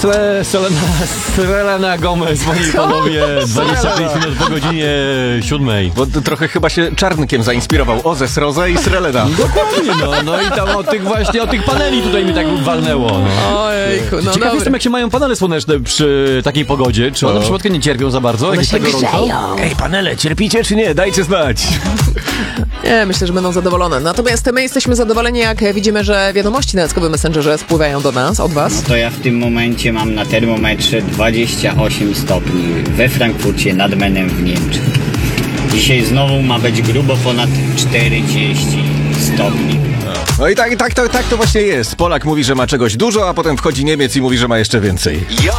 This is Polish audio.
Selena Gomez, moi panowie, 25 minut po godzinie 7. Bo trochę chyba się Czarnkiem zainspirował. Ozes, Rose i Srelena. Dokładnie, no i tam o tych paneli tutaj mi tak walnęło. No. Ojejku, no Ciekaw jestem, jak się mają panele słoneczne przy takiej pogodzie. Czy one przypadkiem nie cierpią za bardzo? Jak jest tak gorąco? Ej, panele, cierpicie czy nie? Dajcie znać. Nie, myślę, że będą zadowolone. Natomiast my jesteśmy zadowoleni, jak widzimy, że wiadomości na Jackowym Messengerze spływają do nas, od was. To ja w tym momencie mam na termometrze 28 stopni we Frankfurcie nad Menem w Niemczech. Dzisiaj znowu ma być grubo ponad 40 stopni. No i tak to właśnie jest. Polak mówi, że ma czegoś dużo, a potem wchodzi Niemiec i mówi, że ma jeszcze więcej.